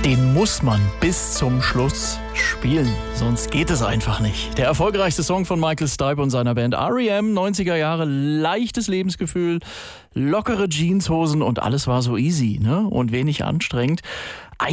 Den muss man bis zum Schluss spielen, sonst geht es einfach nicht. Der erfolgreichste Song von Michael Stipe und seiner Band R.E.M., 90er Jahre, leichtes Lebensgefühl, lockere Jeanshosen und alles war so easy, ne? Und wenig anstrengend.